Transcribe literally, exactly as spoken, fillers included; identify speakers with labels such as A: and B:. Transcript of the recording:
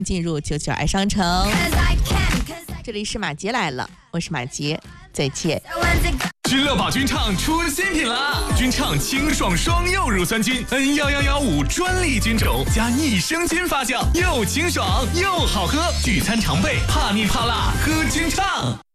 A: 进入九九二商城。这里是马杰来了，我是马杰，再见。
B: 君乐宝君唱出新品啦！君唱清爽双柚乳酸菌 N 一一一五专利菌种加益生菌发酵，又清爽又好喝，聚餐常备，怕腻怕辣喝君唱。